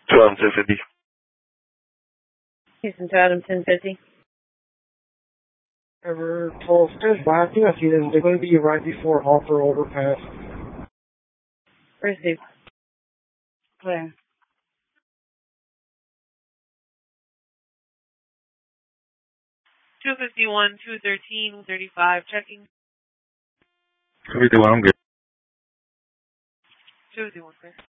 Adam 1050. Houston to Adam 1050. Ever 12 stand by. I think I see them. They're going to be right before Hopper overpass. Receive. Clear. 251, 213, 35, checking. 251, I'm good. 251, clear.